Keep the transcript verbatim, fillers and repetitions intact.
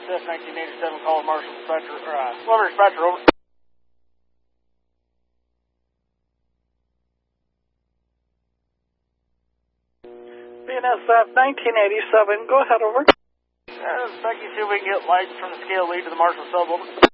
S F nineteen eighty-seven, call Marshal Dispatcher, or, uh, Plumber Dispatcher, over. B N S F nineteen eighty-seven, go ahead, over. Uh, Becky, see if we can get lights from the scale lead to the Marshal sub, over.